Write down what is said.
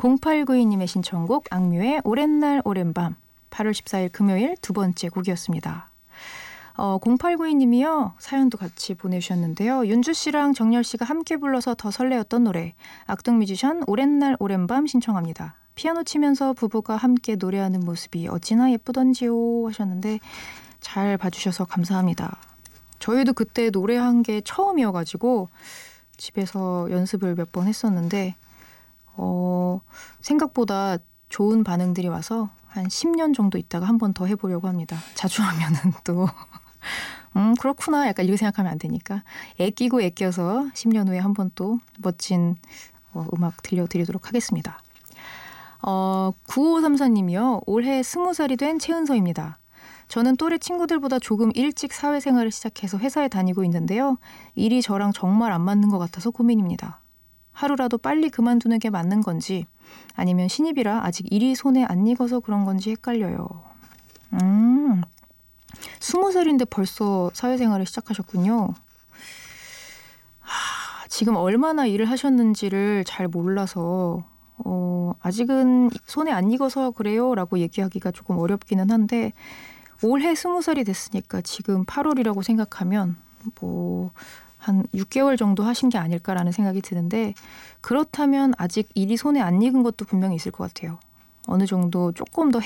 0892님의 신청곡 악뮤의 오랜 날 오랜 밤 8월 14일 금요일 두 번째 곡이었습니다. 0892님이요. 사연도 같이 보내주셨는데요. 윤주 씨랑 정열 씨가 함께 불러서 더 설레었던 노래 악동 뮤지션 오랜 날 오랜 밤 신청합니다. 피아노 치면서 부부가 함께 노래하는 모습이 어찌나 예쁘던지요 하셨는데 잘 봐주셔서 감사합니다. 저희도 그때 노래한 게 처음이어가지고 집에서 연습을 몇 번 했었는데 생각보다 좋은 반응들이 와서 한 10년 정도 있다가 한 번 더 해보려고 합니다. 자주 하면은 또 그렇구나 약간 이렇게 생각하면 안 되니까 애끼고 애껴서 10년 후에 한 번 또 멋진 음악 들려드리도록 하겠습니다. 9534님이요. 올해 20살이 된 최은서입니다. 저는 또래 친구들보다 조금 일찍 사회생활을 시작해서 회사에 다니고 있는데요. 일이 저랑 정말 안 맞는 것 같아서 고민입니다. 하루라도 빨리 그만두는 게 맞는 건지 아니면 신입이라 아직 일이 손에 안 익어서 그런 건지 헷갈려요. 20살인데 벌써 사회생활을 시작하셨군요. 지금 얼마나 일을 하셨는지를 잘 몰라서 아직은 손에 안 익어서 그래요 라고 얘기하기가 조금 어렵기는 한데 올해 20살이 됐으니까 지금 8월이라고 생각하면 한 6개월 정도 하신 게 아닐까라는 생각이 드는데 그렇다면 아직 일이 손에 안 익은 것도 분명히 있을 것 같아요. 어느 정도 조금 더